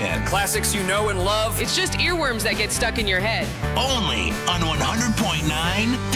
weekend. Classics you know and love. It's just earworms that get stuck in your head. Only on 100.9